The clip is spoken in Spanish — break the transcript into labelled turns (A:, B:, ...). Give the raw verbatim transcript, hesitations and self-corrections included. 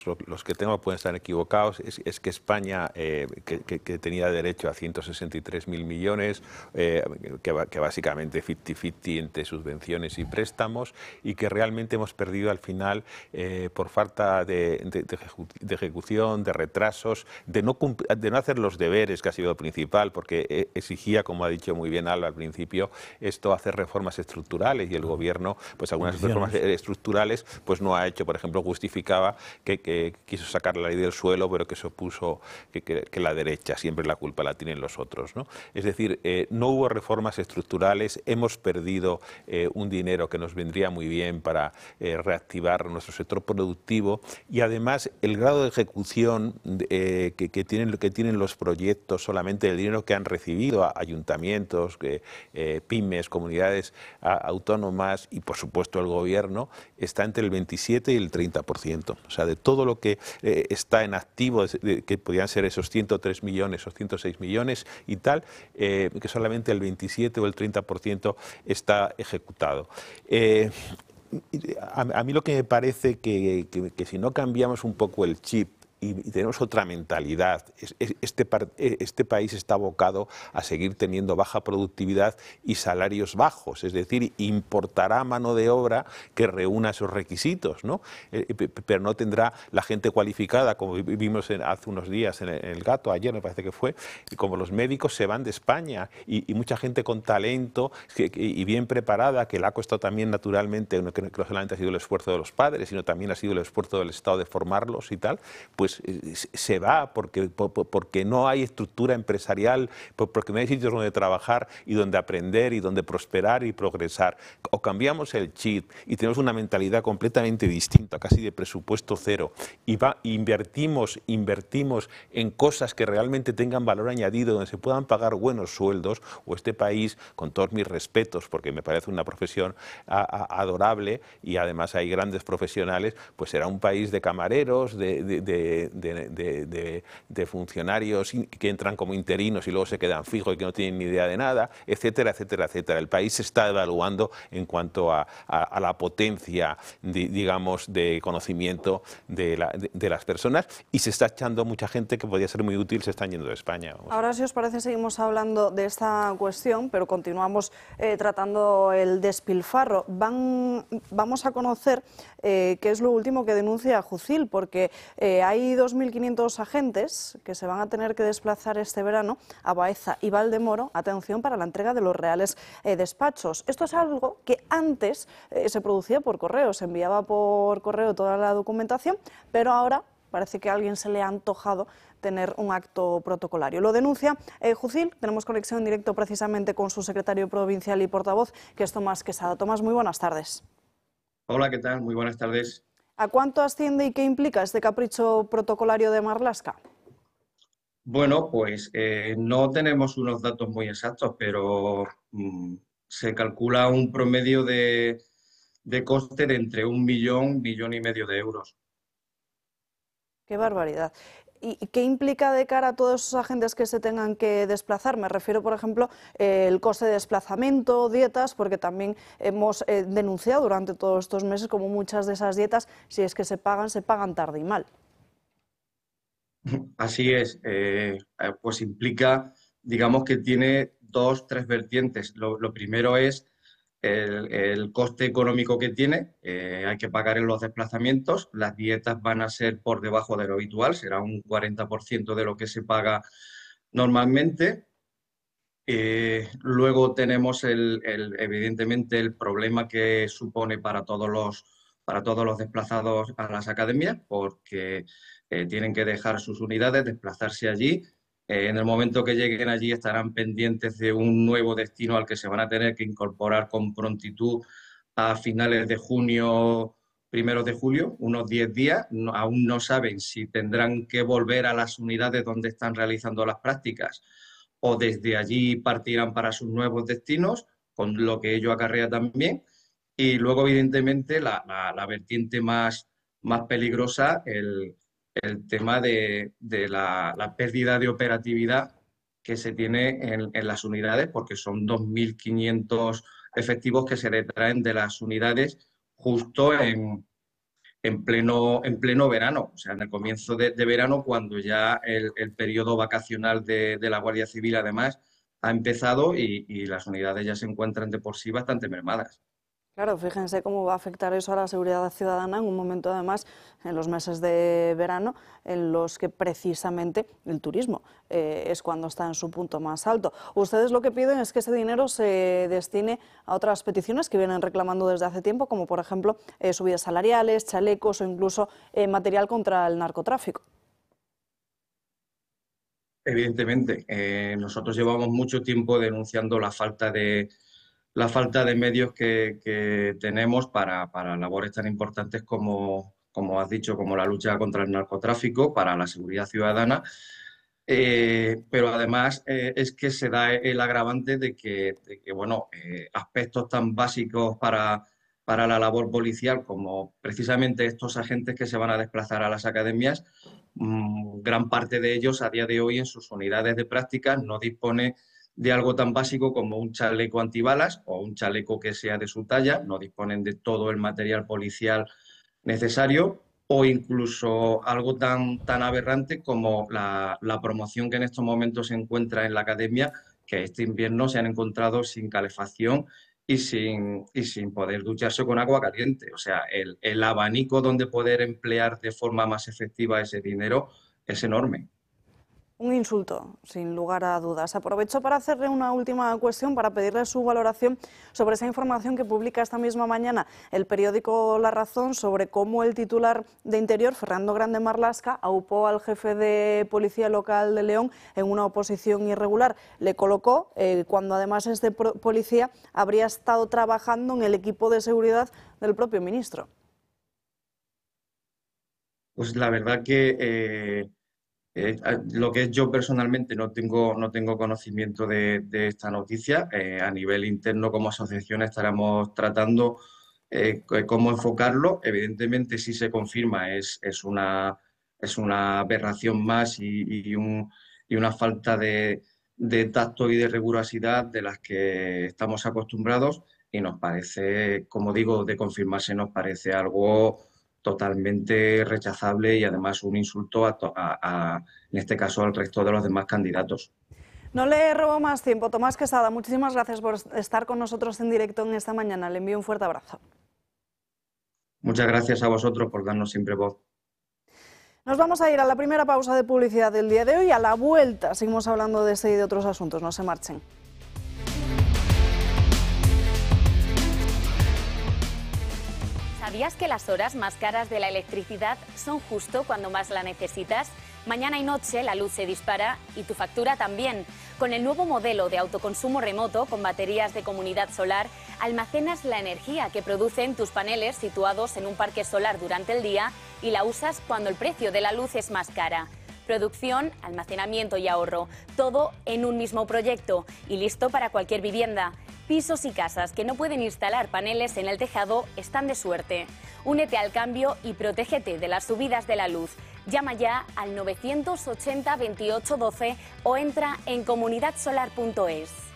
A: los que tengo pueden estar equivocados, es, es que España, eh, que, que, que tenía derecho a ciento sesenta y tres mil millones, eh, que, que básicamente cincuenta cincuenta entre subvenciones y préstamos, y que realmente hemos perdido al final eh, por falta de, de, de ejecución, de retrasos, de no, de no hacer los deberes, que ha sido lo principal, porque exigía, como ha dicho muy bien Alba al principio, esto hacer reformas estructurales, y el gobierno, pues algunas reformas estructurales, pues no ha hecho. Por ejemplo, justificaba que, que que quiso sacar la ley del suelo, pero que se opuso que, que, que la derecha, siempre la culpa la tienen los otros, ¿no? Es decir, eh, no hubo reformas estructurales, hemos perdido eh, un dinero que nos vendría muy bien para eh, reactivar nuestro sector productivo, y además el grado de ejecución eh, que, que, tienen, que tienen los proyectos, solamente el dinero que han recibido a ayuntamientos, que, eh, pymes, comunidades a, autónomas y por supuesto el gobierno, está entre el veintisiete y el treinta por ciento. O sea, de todo lo que eh, está en activo, que podían ser esos ciento tres millones o ciento seis millones y tal, eh, que solamente el veintisiete o el treinta por ciento está ejecutado. Eh, a, a mí lo que me parece que, que, que si no cambiamos un poco el chip y tenemos otra mentalidad, este, este país está abocado a seguir teniendo baja productividad y salarios bajos, es decir, importará mano de obra que reúna esos requisitos, ¿no? Pero no tendrá la gente cualificada, como vimos hace unos días en el Gato, ayer me parece que fue, y como los médicos se van de España, y, y mucha gente con talento y bien preparada, que le ha costado también naturalmente, no, que no solamente ha sido el esfuerzo de los padres, sino también ha sido el esfuerzo del Estado de formarlos y tal, pues se va porque, porque no hay estructura empresarial, porque no hay sitios donde trabajar y donde aprender y donde prosperar y progresar. O cambiamos el chip y tenemos una mentalidad completamente distinta, casi de presupuesto cero, y va, invertimos, invertimos en cosas que realmente tengan valor añadido, donde se puedan pagar buenos sueldos, o este país, con todos mis respetos, porque me parece una profesión a, a, adorable, y además hay grandes profesionales, pues será un país de camareros, de, de, de De, de, de, de funcionarios que entran como interinos y luego se quedan fijos y que no tienen ni idea de nada, etcétera, etcétera, etcétera. El país se está evaluando en cuanto a, a, a la potencia, de, digamos, de conocimiento de, la, de, de las personas, y se está echando mucha gente que podría ser muy útil, se están yendo de España. Vamos.
B: Ahora, si os parece, seguimos hablando de esta cuestión, pero continuamos eh, tratando el despilfarro. Van, vamos a conocer eh, qué es lo último que denuncia Jucil, porque eh, hay dos mil quinientos agentes que se van a tener que desplazar este verano a Baeza y Valdemoro, atención, para la entrega de los reales eh, despachos. Esto es algo que antes eh, se producía por correo, se enviaba por correo toda la documentación, pero ahora parece que a alguien se le ha antojado tener un acto protocolario. Lo denuncia eh, Jucil. Tenemos conexión en directo precisamente con su secretario provincial y portavoz, que es Tomás Quesada. Tomás, muy buenas tardes.
C: Hola, ¿qué tal? Muy buenas tardes.
B: ¿A cuánto asciende y qué implica este capricho protocolario de Marlaska?
C: Bueno, pues eh, no tenemos unos datos muy exactos, pero mmm, se calcula un promedio de, de coste de entre un millón, millón y medio de euros.
B: ¡Qué barbaridad! ¿Y qué implica de cara a todos esos agentes que se tengan que desplazar? Me refiero, por ejemplo, eh, el coste de desplazamiento, dietas, porque también hemos eh, denunciado durante todos estos meses como muchas de esas dietas, si es que se pagan, se pagan tarde y mal.
C: Así es, eh, pues implica, digamos que tiene dos, tres vertientes. Lo, lo primero es el, el coste económico que tiene, eh, hay que pagar en los desplazamientos, las dietas van a ser por debajo de lo habitual, será un cuarenta por ciento de lo que se paga normalmente. Eh, luego tenemos el, el, evidentemente el problema que supone para todos los, para todos los desplazados a las academias, porque eh, tienen que dejar sus unidades, desplazarse allí. Eh, en el momento que lleguen allí estarán pendientes de un nuevo destino al que se van a tener que incorporar con prontitud a finales de junio, primeros de julio, unos diez días. No, aún no saben si tendrán que volver a las unidades donde están realizando las prácticas o desde allí partirán para sus nuevos destinos, con lo que ello acarrea también. Y luego, evidentemente, la, la, la vertiente más, más peligrosa, el, el tema de, de la, la, pérdida de operatividad que se tiene en, en las unidades, porque son dos mil quinientos efectivos que se detraen de las unidades justo en, en pleno, en pleno verano, o sea, en el comienzo de, de verano, cuando ya el, el periodo vacacional de, de la Guardia Civil, además, ha empezado y, y las unidades ya se encuentran de por sí bastante mermadas.
B: Claro, fíjense cómo va a afectar eso a la seguridad ciudadana en un momento, además, en los meses de verano, en los que precisamente el turismo eh, es cuando está en su punto más alto. Ustedes lo que piden es que ese dinero se destine a otras peticiones que vienen reclamando desde hace tiempo, como por ejemplo eh, subidas salariales, chalecos o incluso eh, material contra el narcotráfico.
C: Evidentemente, eh, nosotros llevamos mucho tiempo denunciando la falta de la falta de medios que, que tenemos para, para labores tan importantes como, como has dicho, como la lucha contra el narcotráfico, para la seguridad ciudadana. Eh, pero además eh, es que se da el agravante de que, de que bueno, eh, aspectos tan básicos para, para la labor policial como precisamente estos agentes que se van a desplazar a las academias, mmm, gran parte de ellos a día de hoy en sus unidades de práctica no dispone de algo tan básico como un chaleco antibalas o un chaleco que sea de su talla, no disponen de todo el material policial necesario o incluso algo tan, tan aberrante como la, la promoción que en estos momentos se encuentra en la academia, que este invierno se han encontrado sin calefacción y sin, y sin poder ducharse con agua caliente. O sea, el, el abanico donde poder emplear de forma más efectiva ese dinero es enorme.
B: Un insulto, sin lugar a dudas. Aprovecho para hacerle una última cuestión, para pedirle su valoración sobre esa información que publica esta misma mañana el periódico La Razón sobre cómo el titular de Interior, Fernando Grande Marlaska, aupó al jefe de Policía Local de León en una oposición irregular. Le colocó eh, cuando además este policía habría estado trabajando en el equipo de seguridad del propio ministro.
C: Pues la verdad que... Eh... Eh, lo que es yo personalmente no tengo, no tengo conocimiento de, de esta noticia. Eh, a nivel interno como asociación estaremos tratando eh, cómo enfocarlo. Evidentemente si se confirma es, es, una, es una aberración más y, y, un, y una falta de, de tacto y de rigurosidad de las que estamos acostumbrados y nos parece, como digo, de confirmarse nos parece algo totalmente rechazable y además un insulto a, a, a, en este caso al resto de los demás candidatos.
B: No le robo más tiempo. Tomás Quesada, muchísimas gracias por estar con nosotros en directo en esta mañana. Le envío un fuerte abrazo.
C: Muchas gracias a vosotros por darnos siempre voz.
B: Nos vamos a ir a la primera pausa de publicidad del día de hoy. A la vuelta seguimos hablando de este y de otros asuntos. No se marchen.
D: ¿Sabías que las horas más caras de la electricidad son justo cuando más la necesitas? Mañana y noche la luz se dispara y tu factura también. Con el nuevo modelo de autoconsumo remoto con baterías de comunidad solar, almacenas la energía que producen tus paneles situados en un parque solar durante el día y la usas cuando el precio de la luz es más cara. Producción, almacenamiento y ahorro, todo en un mismo proyecto y listo para cualquier vivienda. Pisos y casas que no pueden instalar paneles en el tejado están de suerte. Únete al cambio y protégete de las subidas de la luz. Llama ya al novecientos ochenta veintiocho doce o entra en comunidad solar punto es.